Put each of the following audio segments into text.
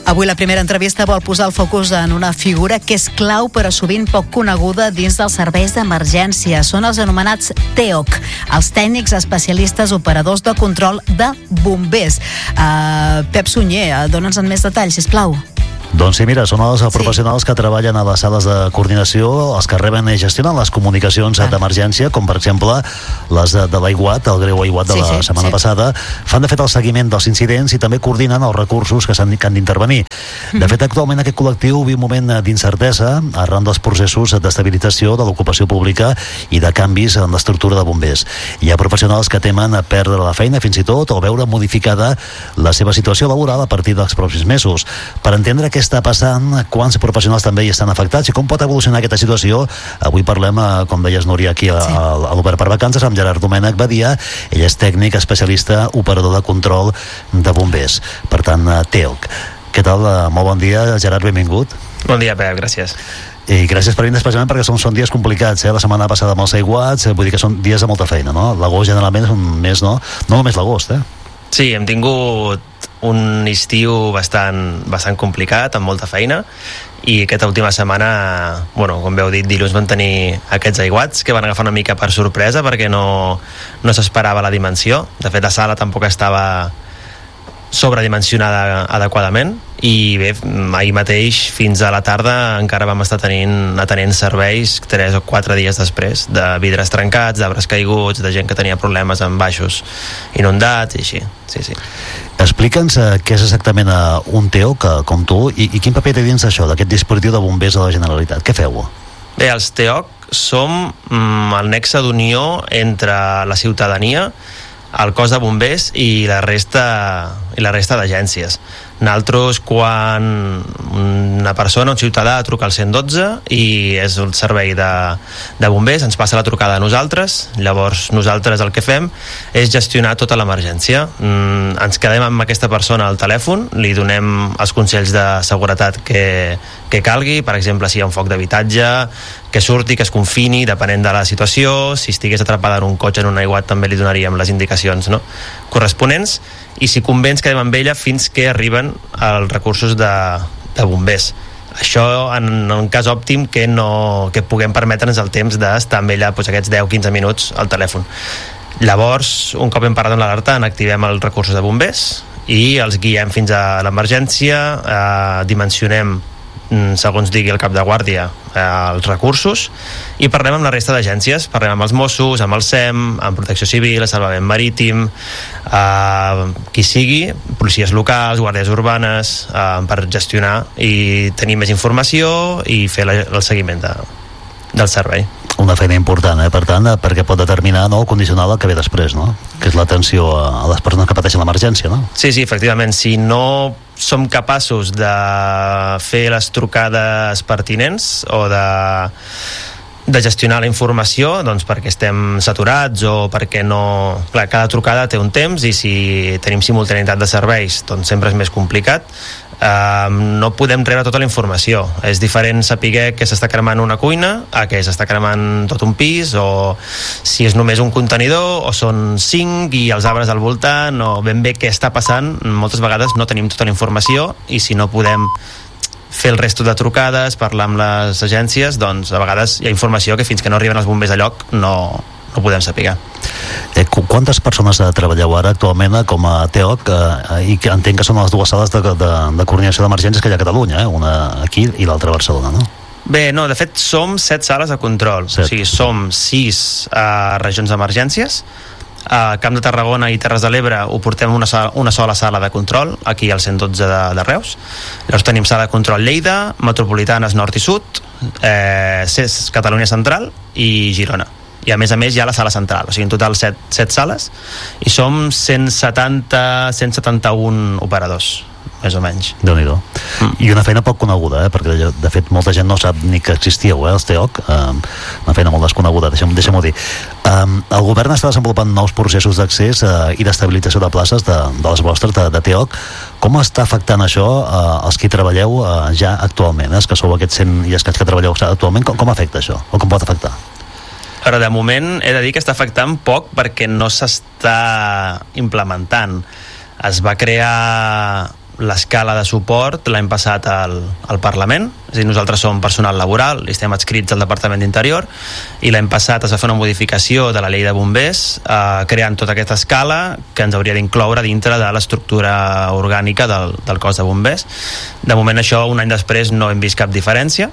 Avui la primera entrevista vol posar el focus en una figura que és clau però sovint poc coneguda dins dels serveis d'emergència. Són els anomenats TEOC, els tècnics especialistes operadors de control de bombers. Pep Sunyer, dona'ns en més detalls, sisplau. Doncs sí, mira, són els professionals que treballen a les sales de coordinació, els que reben i gestionen les comunicacions d'emergència, com per exemple les de l'AIWAT, el greu AIWAT de la setmana passada. Fan de fet el seguiment dels incidents i també coordinen els recursos que han d'intervenir. De fet, actualment aquest col·lectiu viu un moment d'incertesa arran dels processos d'estabilització de l'ocupació pública i de canvis en l'estructura de bombers. Hi ha professionals que temen perdre la feina fins i tot o veure modificada la seva situació laboral a partir dels pròxims mesos. Per entendre què està passant, quants professionals també hi estan afectats i com pot evolucionar aquesta situació, avui parlem, com deies, Núria, aquí a l'Obert per Vacances amb Gerard Domènech Badia. Ell és tècnic especialista operador de control de bombers, per tant TEOC. Què tal? Molt bon dia, Gerard, benvingut. Bon dia, Pep, gràcies. I gràcies per venir, especialment perquè són dies complicats, la setmana passada amb els AIWATs, vull dir que són dies de molta feina, no? L'agost generalment és un mes, no només l'agost, Sí, hem tingut un estiu bastant complicat, amb molta feina, i aquesta última setmana, com bé heu dit, dilluns van tenir aquests AIWATs que van agafar una mica per sorpresa perquè no s'esperava la dimensió. De fet, la sala tampoc estava sobredimensionada adequadament i bé, ahir mateix fins a la tarda encara vam estar atenent serveis 3 o 4 dies després, de vidres trencats, d'arbres caiguts, de gent que tenia problemes amb baixos inundats i així. Sí. Explica'ns què és exactament un TEOC com tu i quin paper té dins d'això, d'aquest dispositiu de bombers de la Generalitat. Què feu? Bé, els TEOC som el nexe d'unió entre la ciutadania, el cos de bombers i la resta d'agències. Nosaltres, quan una persona, un ciutadà, truca al 112 i és el servei de bombers, ens passa la trucada a nosaltres. Llavors nosaltres el que fem és gestionar tota l'emergència. Ens quedem amb aquesta persona al telèfon, li donem els consells de seguretat que calgui, per exemple, si hi ha un foc d'habitatge, que surti, que es confini, depenent de la situació. Si estigués atrapada en un cotxe, en un AIWAT, també li donaríem les indicacions corresponents, i si convé ens quedem amb ella fins que arriben els recursos de bombers. Això en un cas òptim que puguem permetre'ns el temps d'estar amb ella aquests 10-15 minuts al telèfon. Llavors, un cop hem parat amb l'alerta, activem els recursos de bombers i els guiem fins a l'emergència, dimensionem segons digui el cap de guàrdia els recursos i parlem amb la resta d'agències, parlem amb els Mossos, amb el SEM, amb Protecció Civil, Salvament Marítim, qui sigui, policies locals, guàrdies urbanes, per gestionar i tenir més informació i fer el seguiment del servei. Una feina important, per tant, perquè pot determinar o condicionar el que ve després, que és l'atenció a les persones que pateixen l'emergència, no? Sí, efectivament. Si no som capaços de fer les trucades pertinents o de gestionar la informació, doncs perquè estem saturats o perquè no... Clar, cada trucada té un temps i si tenim simultaneïtat de serveis, doncs sempre és més complicat. No podem rebre tota la informació. És diferent saber que s'està cremant una cuina a que s'està cremant tot un pis, o si és només un contenidor o són 5 i els arbres al voltant, o ben bé què està passant. Moltes vegades no tenim tota la informació i si no podem fer el resto de trucades, parlar amb les agències, doncs a vegades hi ha informació que fins que no arriben els bombers a lloc no podem saber. Quantes persones treballeu ara actualment com a TEOC i que entenc que són les dues sales de coordinació d'emergències que hi ha a Catalunya, una aquí i l'altra a Barcelona, no? Bé, no, de fet som 7 sales de control. O sigui, som 6 regions d'emergències. A Camp de Tarragona i Terres de l'Ebre ho portem una sola sala de control, aquí al 112 de Reus. Llavors tenim sala de control Lleida, metropolitanes nord i sud, Catalunya central i Girona. I a més hi ha la sala central, o sigui, en total 7 sales, i som 171 operadors, més o menys. Déu-n'hi-do. I una feina poc coneguda, perquè de fet molta gent no sap ni que existíeu, els TEOC, una feina molt desconeguda, deixem-ho dir. El govern està desenvolupant nous processos d'accés i d'estabilització de places de les vostres, de TEOC. Com està afectant això els que hi treballeu ja actualment, els que sou aquests 100 i escaig que treballeu actualment? Com afecta això, o com pot afectar? Ara, de moment, he de dir que està afectant poc perquè no s'està implementant. Es va crear l'escala de suport l'hem passat al Parlament, és a dir, nosaltres som personal laboral i estem adscrits al Departament d'Interior, i l'hem passat, es va fer una modificació de la llei de bombers, creant tota aquesta escala que ens hauria d'incloure dintre de l'estructura orgànica del cos de bombers. De moment això, un any després, no hem vist cap diferència.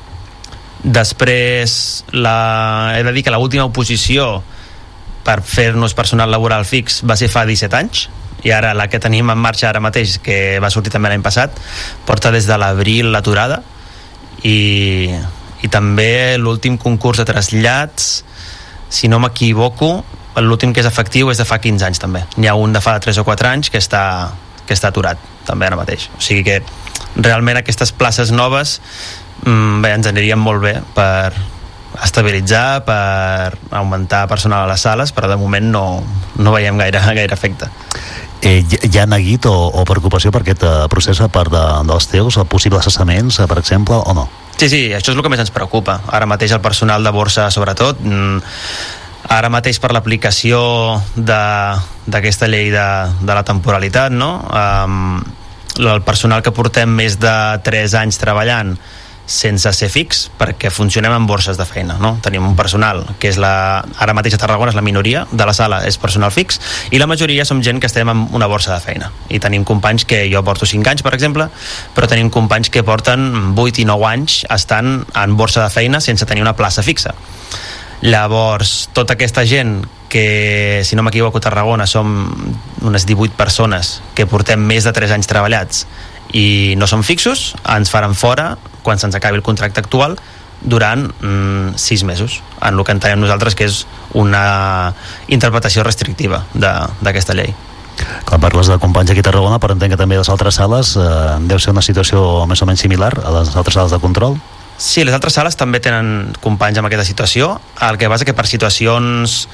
Després he de dir que l'última oposició per fer-nos personal laboral fix va ser fa 17 anys, i ara la que tenim en marxa ara mateix, que va sortir també l'any passat, porta des de l'abril l'aturada, i també l'últim concurs de trasllats, si no m'equivoco, l'últim que és efectiu és de fa 15 anys també. N'hi ha un de fa 3 o 4 anys que està aturat també ara mateix. O sigui que realment aquestes places noves ens anirien molt bé per estabilitzar, per augmentar personal a les sales, però de moment no veiem gaire efecte. Hi ha neguit o preocupació per aquest procés a part dels teus, possibles cessaments, per exemple, o no? Sí, això és el que més ens preocupa. Ara mateix el personal de borsa, sobretot, ara mateix per l'aplicació d'aquesta llei de la temporalitat, no? El personal que portem més de 3 anys treballant sense ser fix, perquè funcionem amb borses de feina, no? Tenim un personal que és ara mateix a Tarragona és la minoria de la sala, és personal fix, i la majoria som gent que estem amb una borsa de feina, i tenim companys que jo porto 5 anys, per exemple, però tenim companys que porten 8 i 9 anys estant en borsa de feina sense tenir una plaça fixa. Llavors, tota aquesta gent que, si no m'equivoco, a Tarragona som unes 18 persones que portem més de 3 anys treballats i no som fixos, ens faran fora quan se'ns acabi el contracte actual durant 6 mesos, en el que entenem nosaltres que és una interpretació restrictiva d'aquesta llei. Quan parles de companys aquí a Tarragona, però entenc que també les altres sales deu ser una situació més o menys similar a les altres sales de control? Sí, les altres sales també tenen companys amb aquesta situació. El que passa que per situacions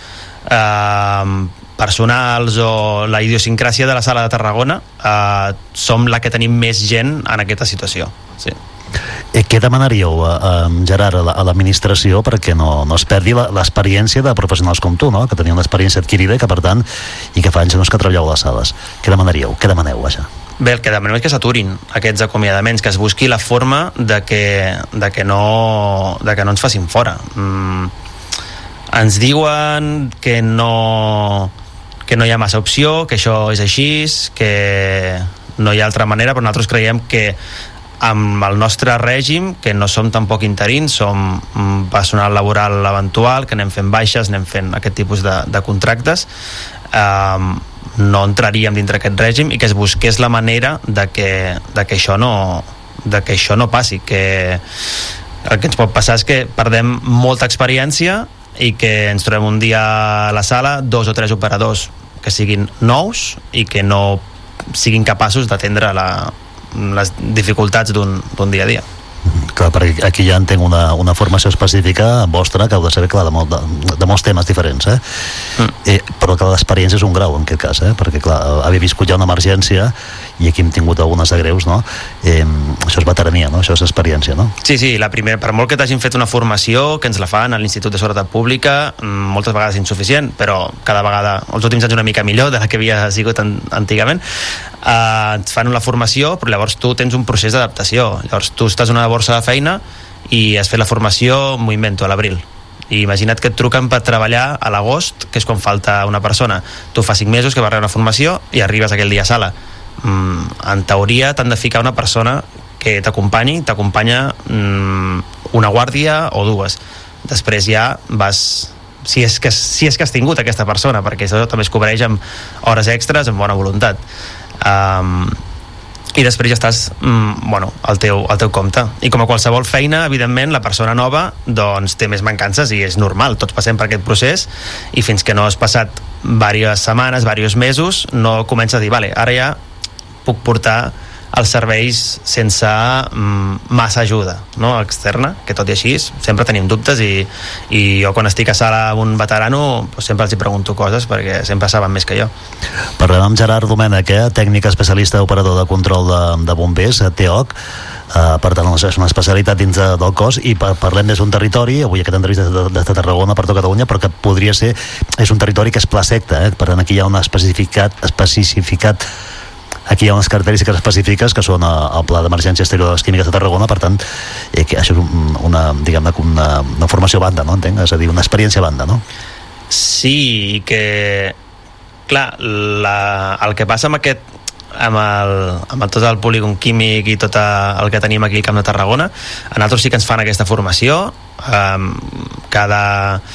personals o la idiosincràsia de la sala de Tarragona som la que tenim més gent en aquesta situació. Sí. Què demanaríeu, Gerard, a l'administració perquè no es perdi l'experiència de professionals com tu, no? Que teniu una experiència adquirida i que, per tant, i que fa anys que treballeu a les sales? Què demanaríeu? Què demaneu, vaja? Bé, el que demanem és que s'aturin aquests acomiadaments, que es busqui la forma de que no ens facin fora. Ens diuen que no hi ha massa opció, que això és així, que no hi ha altra manera, però nosaltres creiem que amb el nostre règim, que no som tampoc interins, som personal laboral eventual, que anem fent baixes, anem fent aquest tipus de contractes, no entraríem dintre aquest règim, i que es busqués la manera de que això no passi, que el que ens pot passar és que perdem molta experiència i que ens trobem un dia a la sala 2 o 3 operadors que siguin nous i que no siguin capaços d'atendre les dificultats d'un dia a dia. Clar, perquè aquí ja entenc una formació específica vostra que heu de saber, clar, de molts temes diferents, però que l'experiència és un grau en aquest cas, perquè clar, haver viscut ja una emergència i aquí hem tingut algunes de greus, no? Això és veterania, no? Això és experiència, no? Sí, per molt que t'hagin fet una formació, que ens la fan a l'Institut de Seguretat Pública, moltes vegades insuficient, però cada vegada, els últims anys una mica millor de la que havia sigut antigament, et fan la formació, però llavors tu tens un procés d'adaptació. Llavors tu estàs en una borsa de feina i has fet la formació, m'ho invento, a l'abril, i imagina't que et truquen per treballar a l'agost, que és quan falta una persona. Tu fa 5 mesos que vas rebre una formació i arribes aquell dia a sala. En teoria t'han de ficar una persona que t'acompanya una guàrdia o 2. Després ja vas, si és que has tingut aquesta persona, perquè això també es cobreix amb hores extres amb bona voluntat, i després ja estàs al teu compte. I com a qualsevol feina, evidentment, la persona nova doncs té més mancances, i és normal, tots passem per aquest procés, i fins que no has passat diverses setmanes, diversos mesos, no comença a dir, vale, ara ja puc portar els serveis sense massa ajuda, no? Externa, que tot i així sempre tenim dubtes, i jo quan estic a sala amb un veterano sempre els hi pregunto coses perquè sempre saben més que jo. Parlem amb Gerard Domènech, tècnic especialista operador de control de bombers, TEOC. Per tant, és una especialitat dins del cos, i parlem des d'un territori, avui aquesta entrevista des de Tarragona per tot Catalunya, però que podria ser, és un territori que és pla secta, per tant aquí hi ha una especificitat aquí hi ha unes característiques específiques que són el Pla d'Emergència Exterior de les Químiques de Tarragona, per tant, això és una formació banda, no? Entenc? És a dir, una experiència banda, no? Sí, que clar, el que passa amb tot el polígon químic i tot el que tenim aquí al Camp de Tarragona, a nosaltres sí que ens fan aquesta formació cada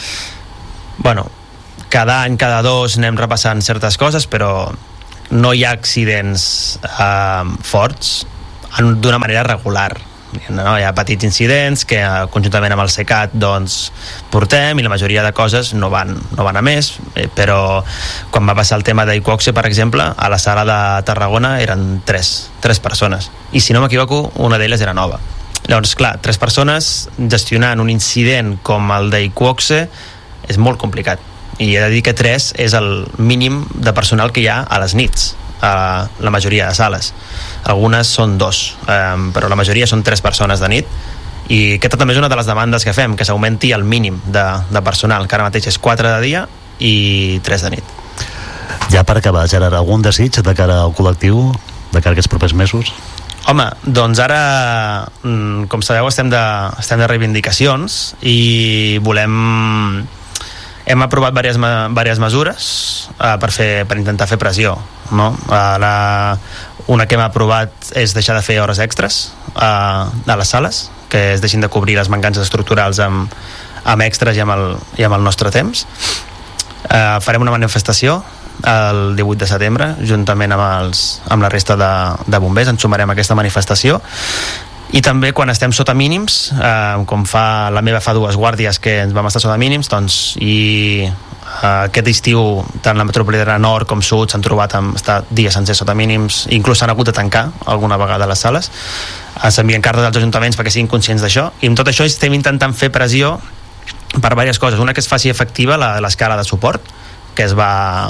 any, cada dos anem repassant certes coses, però no hi ha accidents forts d'una manera regular. No? Hi ha petits incidents que conjuntament amb el CECAT doncs, portem, i la majoria de coses no van a més, però quan va passar el tema d'Iqoxe, per exemple, a la sala de Tarragona eren tres persones, i si no m'equivoco una d'elles era nova. Llavors, clar, 3 persones gestionant un incident com el d'Iqoxe és molt complicat, i he de dir que 3 és el mínim de personal que hi ha a les nits a la majoria de sales. Algunes són 2, però la majoria són 3 persones de nit, i aquesta també és una de les demandes que fem, que s'augmenti el mínim de personal, que ara mateix és 4 de dia i 3 de nit. Ja per acabar, Gerard, algun desig de cara al col·lectiu, de cara a aquests propers mesos? Home, doncs ara, com sabeu, estem de reivindicacions i hem aprovat diverses mesures per intentar fer pressió, no? Una que hem aprovat és deixar de fer hores extres a les sales, que es deixin de cobrir les mancances estructurals amb extras i amb el nostre temps. Farem una manifestació el 18 de setembre juntament amb la resta de bombers, ens sumarem a aquesta manifestació. I també quan estem sota mínims, com la meva fa 2 guàrdies que ens vam estar sota mínims, doncs, i aquest estiu tant la metropolitana nord com sud s'han trobat amb estar dies sencers sota mínims, inclús s'han hagut de tancar alguna vegada les sales. S'envien cartes als ajuntaments perquè siguin conscients d'això, i amb tot això estem intentant fer pressió per diverses coses. Una, que es faci efectiva l'escala de suport que es va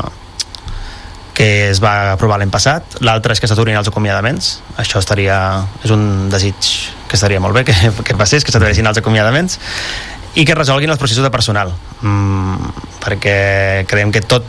aprovar l'any passat. L'altra és que s'aturin els acomiadaments. Això és un desig que estaria molt bé que passés, que s'aturessin els acomiadaments, i que resolguin els processos de personal, perquè creiem que tot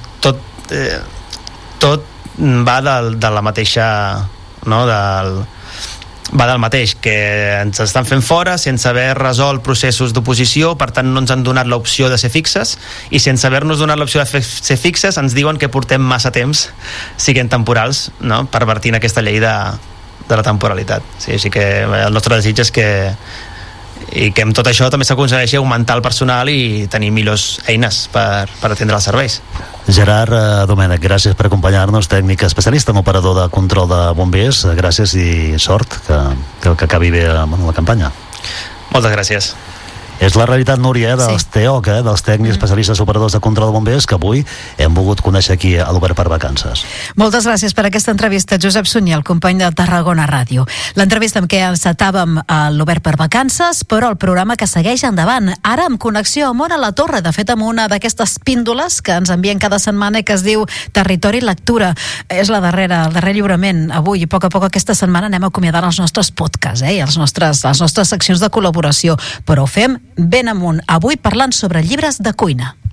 va de la mateixa, no? Va del mateix, que ens estan fent fora sense haver resolt processos d'oposició, per tant no ens han donat l'opció de ser fixes, i sense haver-nos donat l'opció de ser fixes ens diuen que portem massa temps siguent temporals, no? Pervertint aquesta llei de la temporalitat. Sí, així que el nostre desig és que amb tot això també s'aconsegueixi augmentar el personal i tenir millors eines per atendre els serveis. Gerard Domènech, gràcies per acompanyar-nos, tècnic especialista en operador de control de bombers. Gràcies i sort, que acabi bé la campanya. Moltes gràcies. És la realitat, Núria, dels TEOC, dels tècnics especialistes operadors de control de bombers, que avui hem volgut conèixer aquí a l'Obert per Vacances. Moltes gràcies per aquesta entrevista, Josep Sunyer, el company de Tarragona Ràdio. L'entrevista amb què encetàvem a l'Obert per Vacances, però el programa que segueix endavant, ara amb connexió amb Ona la Torre, de fet amb una d'aquestes píndoles que ens envien cada setmana i que es diu Territori Lectura. És el darrer lliurament avui, i a poc aquesta setmana anem acomiadant els nostres podcasts, i les nostres seccions de col·laboració, però ho fem ben amunt, avui parlant sobre llibres de cuina.